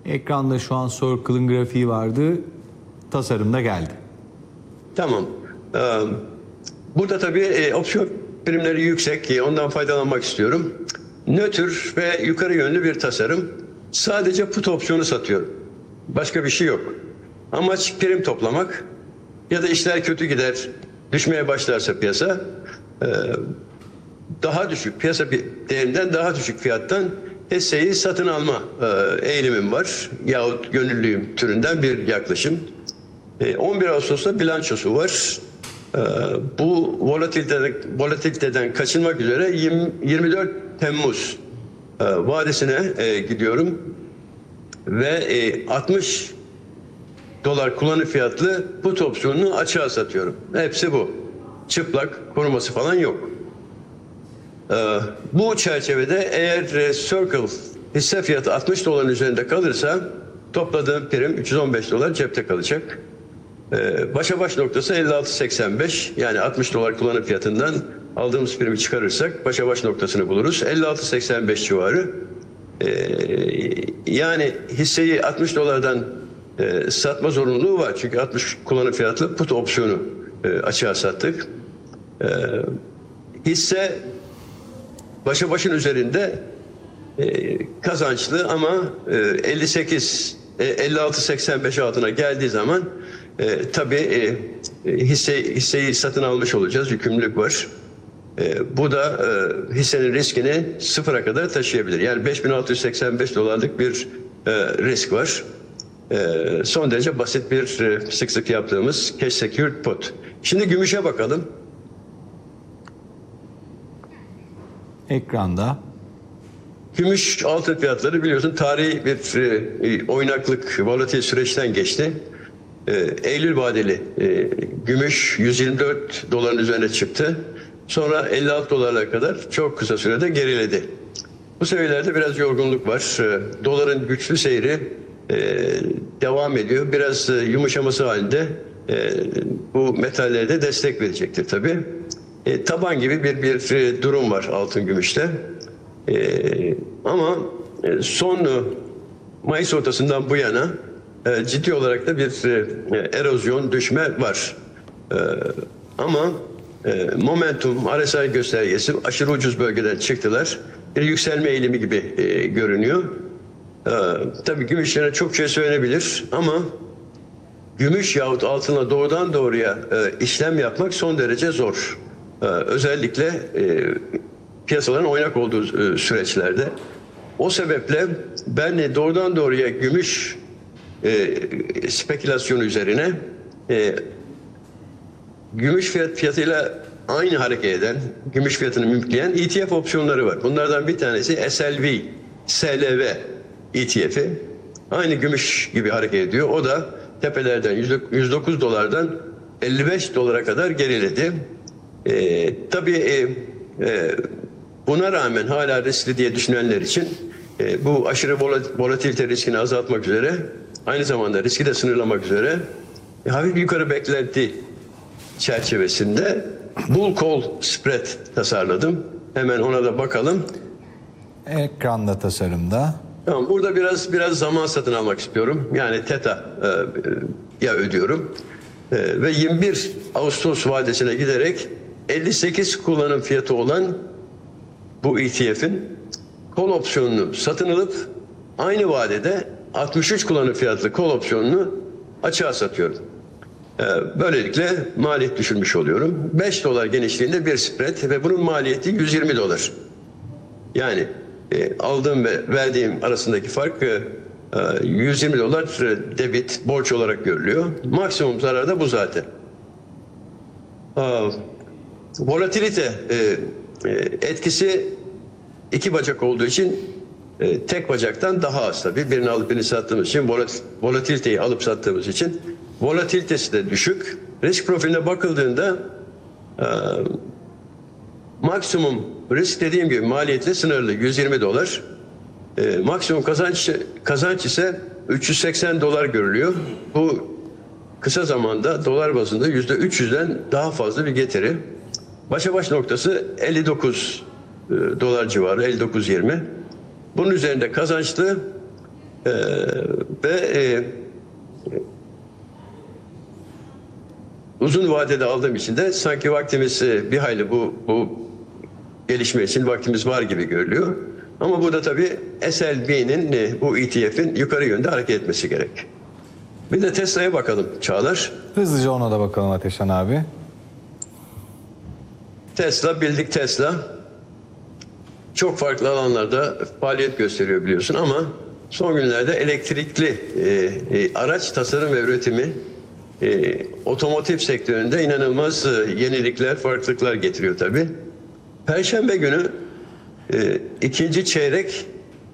Ekranda şu an Circle'ın grafiği vardı. Tasarımda geldi. Tamam. Burada tabii opsiyon primleri yüksek. Ondan faydalanmak istiyorum. Nötr ve yukarı yönlü bir tasarım. Sadece put opsiyonu satıyorum. Başka bir şey yok. Amaç prim toplamak ya da işler kötü gider, düşmeye başlarsa piyasa daha düşük, piyasa değerinden daha düşük fiyattan hisseyi satın alma eğilimim var. Yahut gönüllüyüm türünden bir yaklaşım. 11 Ağustos'ta bilançosu var. Bu volatiliteden kaçınmak üzere 24 Temmuz vadesine gidiyorum ve 60 dolar kullanım fiyatlı put opsiyonunu açığa satıyorum. Hepsi bu. Çıplak, koruması falan yok. Bu çerçevede eğer Circle hisse fiyatı 60 doların üzerinde kalırsa topladığım prim 315 dolar cepte kalacak. Başa baş noktası 56.85, yani 60 dolar kullanım fiyatından aldığımız primi çıkarırsak başa baş noktasını buluruz. 56.85 civarı. Yani hisseyi 60 dolardan satma zorunluluğu var. Çünkü 60 kullanım fiyatlı put opsiyonu açığa sattık. Hisse başa başın üzerinde kazançlı ama 56.85 altına geldiği zaman tabii hisseyi satın almış olacağız. Yükümlülük var. Bu da hissenin riskini sıfıra kadar taşıyabilir. Yani 5.685 dolarlık bir risk var. Son derece basit bir sık sık yaptığımız cash secured put. Şimdi gümüşe bakalım. Ekranda. Gümüş altın fiyatları biliyorsun tarihi bir oynaklık, volatil süreçten geçti. Eylül vadeli gümüş 124 doların üzerine çıktı. Sonra 56 dolarlara kadar çok kısa sürede geriledi. Bu seviyelerde biraz yorgunluk var. Doların güçlü seyri devam ediyor. Biraz yumuşaması halinde bu metallere de destek verecektir tabii. Taban gibi bir durum var altın gümüşte. Ama son Mayıs ortasından bu yana ciddi olarak da bir erozyon, düşme var. Ama momentum, RSI göstergesi aşırı ucuz bölgeden çıktılar. Bir yükselme eğilimi gibi görünüyor. Tabii gümüş yerine çok şey söylenebilir ama gümüş yahut altına doğrudan doğruya işlem yapmak son derece zor. Özellikle piyasaların oynak olduğu süreçlerde. O sebeple ben doğrudan doğruya gümüş spekülasyonu üzerine gümüş fiyatıyla aynı hareket eden, gümüş fiyatını mümkünleyen ETF opsiyonları var. Bunlardan bir tanesi SLV ETF'i. Aynı gümüş gibi hareket ediyor. O da tepelerden 109 dolardan 55 dolara kadar geriledi. Tabii buna rağmen hala riskli diye düşünenler için bu aşırı volatilite riskini azaltmak üzere, aynı zamanda riski de sınırlamak üzere hafif yukarı beklenti çerçevesinde bull call spread tasarladım. Hemen ona da bakalım. Ekranda tasarımda. Tamam, burada biraz zaman satın almak istiyorum. Yani Theta ya ödüyorum. Ve 21 Ağustos vadesine giderek 58 kullanım fiyatı olan bu ETF'in call opsiyonunu satın alıp aynı vadede 63 kullanım fiyatlı call opsiyonunu açığa satıyorum. Böylelikle maliyet düşürmüş oluyorum. 5 dolar genişliğinde bir spread ve bunun maliyeti 120 dolar. Yani aldığım ve verdiğim arasındaki fark 120 dolar debit, borç olarak görülüyor. Maksimum zarar da bu zaten. Volatilite etkisi iki bacak olduğu için tek bacaktan daha az tabii. Birini alıp birini sattığımız için, volatiliteyi alıp sattığımız için volatilitesi de düşük. Risk profiline bakıldığında maksimum risk dediğim gibi maliyetle sınırlı 120 dolar. Maksimum kazanç ise 380 dolar görülüyor. Bu kısa zamanda dolar bazında %300'den daha fazla bir getiri. Başa baş noktası 59 dolar civarı, 59.20. Bunun üzerinde kazançlı Ve uzun vadede aldığım için de sanki vaktimiz bir hayli bu gelişme için vaktimiz var gibi görülüyor. Ama burada tabii SLB'nin bu ETF'in yukarı yönde hareket etmesi gerek. Bir de Tesla'ya bakalım Çağlar. Hızlıca ona da bakalım Ateşhan abi. Tesla, bildik Tesla. Çok farklı alanlarda faaliyet gösteriyor biliyorsun ama son günlerde elektrikli araç tasarım ve üretimi otomotiv sektöründe inanılmaz yenilikler, farklılıklar getiriyor tabii. Perşembe günü ikinci çeyrek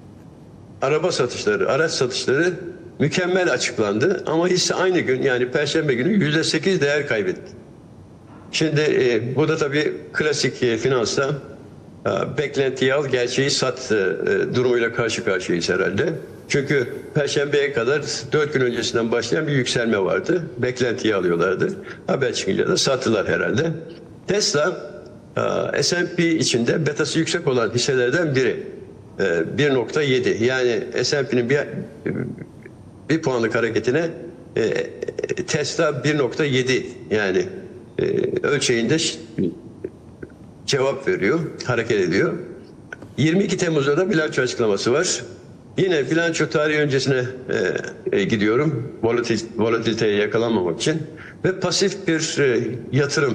araç satışları mükemmel açıklandı ama hisse aynı gün yani Perşembe günü %8 değer kaybetti. Şimdi bu da tabii klasik finansta beklentiyi al, gerçeği sat durumuyla karşı karşıyayız herhalde. Çünkü Perşembe'ye kadar 4 gün öncesinden başlayan bir yükselme vardı. Beklentiyi alıyorlardı. Haber çıkınca da sattılar herhalde. Tesla S&P içinde betası yüksek olan hisselerden biri. 1.7 yani S&P'nin bir puanlık hareketine Tesla 1.7 yani ölçeğinde cevap veriyor, hareket ediyor. 22 Temmuz'da da bilanço açıklaması var. Yine bilanço tarihi öncesine gidiyorum. Volatiliteye yakalanmamak için. Ve pasif bir yatırım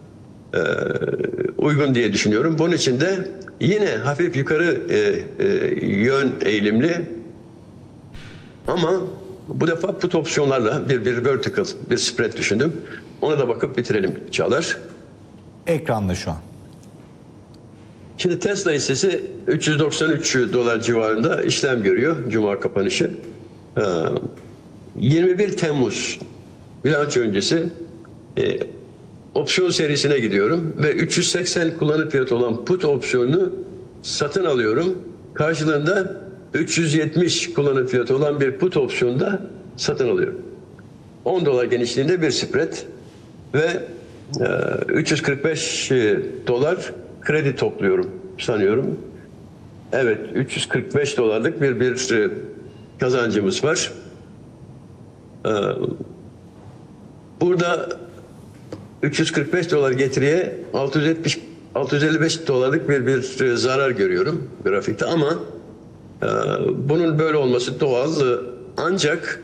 uygun diye düşünüyorum. Bunun için de yine hafif yukarı yön eğilimli ama bu defa put opsiyonlarla bir vertical, bir spread düşündüm. Ona da bakıp bitirelim Çağlar. Ekranda şu an. Şimdi Tesla hissesi 393 dolar civarında işlem görüyor Cuma kapanışı. 21 Temmuz bilanço öncesi opsiyon serisine gidiyorum ve 380 kullanım fiyatı olan put opsiyonunu satın alıyorum. Karşılığında 370 kullanım fiyatı olan bir put opsiyonu da satın alıyorum. 10 dolar genişliğinde bir spread ve 345 dolar kredi topluyorum sanıyorum. Evet, 345 dolarlık bir kazancımız var. Burada 345 dolar getiriye 655 dolarlık bir zarar görüyorum grafikte ama bunun böyle olması doğal. Ancak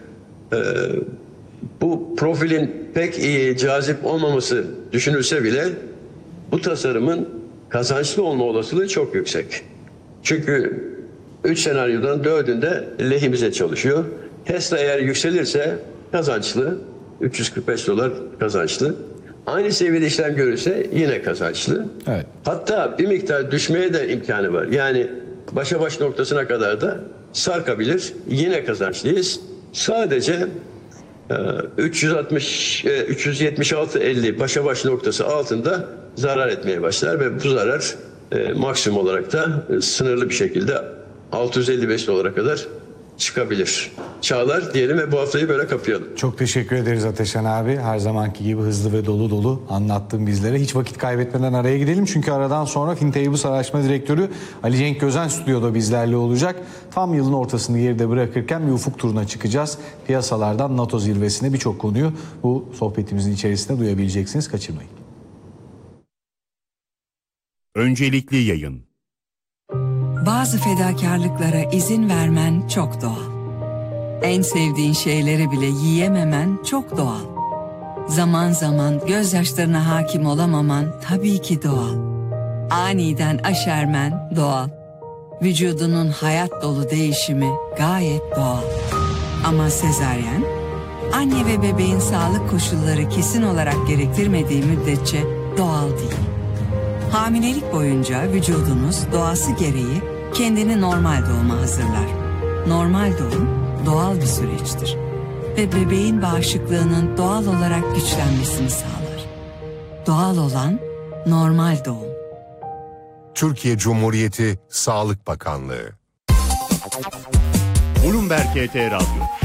bu profilin pek iyi, cazip olmaması düşünülse bile bu tasarımın kazançlı olma olasılığı çok yüksek. Çünkü 3 senaryodan 4'ünde lehimize çalışıyor. Tesla eğer yükselirse kazançlı, 345 dolar kazançlı. Aynı seviyede işlem görürse yine kazançlı. Evet. Hatta bir miktar düşmeye de imkanı var. Yani başa baş noktasına kadar da sarkabilir. Yine kazançlıyız. Sadece 376.50 başa baş noktası altında zarar etmeye başlar ve bu zarar maksimum olarak da sınırlı bir şekilde 655 dolara kadar çıkabilir. Çağlar diyelim ve bu haftayı böyle kapayalım. Çok teşekkür ederiz Ateşhan abi. Her zamanki gibi hızlı ve dolu dolu anlattın bizlere. Hiç vakit kaybetmeden araya gidelim. Çünkü aradan sonra Fintables Araştırma Direktörü Ali Cenk Gözen stüdyoda bizlerle olacak. Tam yılın ortasını geride bırakırken bir ufuk turuna çıkacağız. Piyasalardan NATO zirvesine birçok konuyu bu sohbetimizin içerisinde duyabileceksiniz. Kaçırmayın. Öncelikli yayın. Bazı fedakarlıklara izin vermen çok doğal. En sevdiğin şeyleri bile yiyememen çok doğal. Zaman zaman gözyaşlarına hakim olamaman tabii ki doğal. Aniden aşermen doğal. Vücudunun hayat dolu değişimi gayet doğal. Ama sezaryen, anne ve bebeğin sağlık koşulları kesin olarak gerektirmediği müddetçe doğal değil. Hamilelik boyunca vücudunuz doğası gereği kendini normal doğuma hazırlar. Normal doğum doğal bir süreçtir ve bebeğin bağışıklığının doğal olarak güçlenmesini sağlar. Doğal olan normal doğum. Türkiye Cumhuriyeti Sağlık Bakanlığı. Bloomberg KT Radyo.